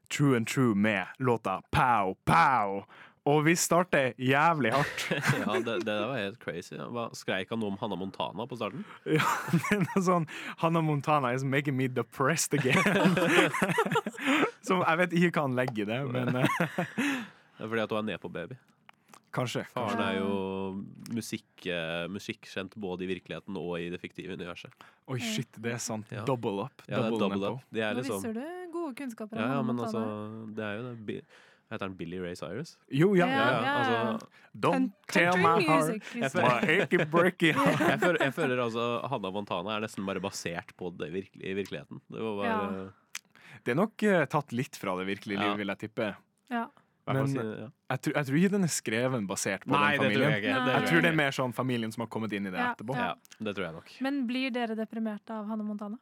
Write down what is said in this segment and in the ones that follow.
True and True med låta Pow Pow. Og vi starter jævlig hardt. Ja, det der var helt crazy. Skreik han noe om Hannah Montana på starten? Ja, det er noe sånn Hannah Montana is making me depressed again. Som jeg vet ikke hva han legger i det, men Det er fordi at hun er Nepo-baby. kanskje. Faren er jo musikkjent både i virkeligheten og i det fiktive universet. Oi, shit, det er sant. Ja. Double up. Ja, det er double Nepo. up. De er Nå liksom, viser du gode kunnskaper om ja, Hannah men altså, Montana. det er jo det. Heter han Billy Ray Cyrus? Jo, ja. Ja, Altså, Don't tell my heart. music, Jeg liksom. My achy breaky heart. jeg føler altså Hannah Montana er nesten bare basert på det i virkeligheten. Det var bare Det er nok tatt litt fra det virkelige livet, Ja. vil jeg tippe. Ja. Men ja. jeg tror ikke den er skreven basert på Nei, den det tror familien. jeg ikke. Nei. Det Jeg tror det er mer sånn familien som har kommet inn i det Ja, etterpå. ja. Ja, det tror jeg nok. Men blir dere deprimerte av Hannah Montana?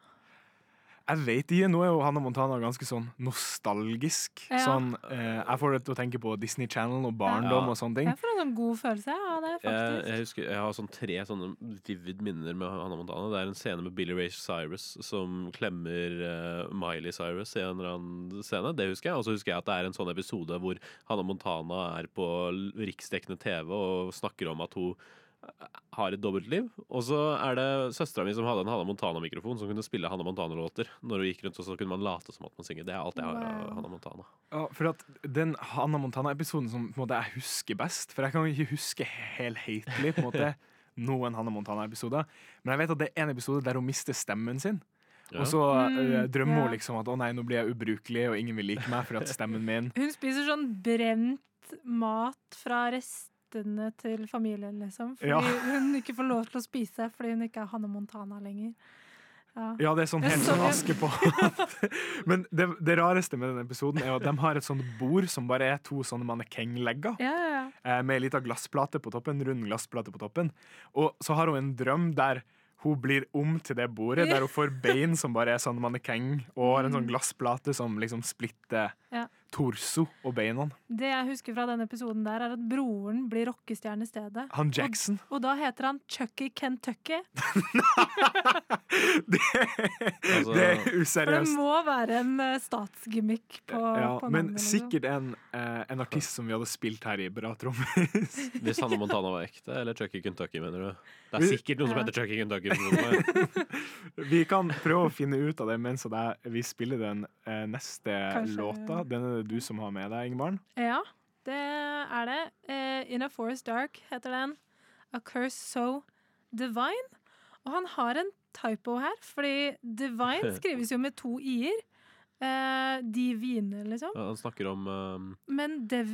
Jeg vet ikke, nå er jo Hannah Montana ganske sånn nostalgisk. Ja. Sånn, jeg får det til å tenke på Disney Channel og barndom Ja. og sånne ting. Jeg får en sånn god følelse av det, faktisk. Jeg husker, jeg har sånn 3 sånne vivid minner med Hannah Montana. Det er en scene med Billy Ray Cyrus som klemmer Miley Cyrus i en eller annen scene. Det husker jeg. Og så husker jeg at det er en sånn episode hvor Hannah Montana er på riksdekkende TV og snakker om at hun har et dobbeltliv. Og så er det søstera mi som hadde en Hannah Montana-mikrofon som kunne spille Hannah Montana-låter når hun gikk rundt, og så kunne man late som at man synger. Det er alt jeg har av Wow. Hannah Montana. Ja, for at den Hannah Montana-episoden som på en måte, jeg husker best, for jeg kan jo ikke huske helhetlig på en måte noen Hannah Montana-episoder, men jeg vet at det er en episode der hun mister stemmen sin. Ja. Og så drømmer ja. hun liksom at å nei, nå blir jeg ubrukelig, og ingen vil like meg for at stemmen min Hun spiser sånn brent mat fra restene til familien, liksom. Fordi Ja. hun ikke får lov til å spise fordi hun ikke er Hannah Montana lenger. Ja. Ja, det er sånn Jeg helt så sånn den. aske på. Men det rareste med den episoden er jo at de har et sånt bord som bare er 2 sånne mannekenglegger. Ja, ja. Med ei lita glassplate på toppen, rund glassplate på toppen. Og så har hun en drøm der hun blir om til det bordet, der hun får bein som bare er sånn mannekeng, og har en sånn glassplate som liksom splitter Ja. torso og beina. Det jeg husker fra den episoden der, er at broren blir rockestjerne i stedet. Han Jackson. Og da heter han Chucky Kentucky. Altså, Det er For det useriøst. må være en statsgimmick på, Ja, på men navnet, liksom. sikkert en artist som vi hadde spilt her i Bra Trommis. hvis Hannah Montana var ekte, eller Chucky Kentucky, mener du? Det er sikkert noen som Ja. heter Chucky Kentucky. tror jeg. Vi kan prøve å finne ut av det mens vi spiller den neste Kanskje- låta. Den er det du som har med deg, Ingeborg. Ja, det er det. In a Forest Dark heter den. A Curse So Divine. Og han har en typo her, fordi Divine skrives jo med 2 i-er. Divine, liksom. Ja, han snakker om Men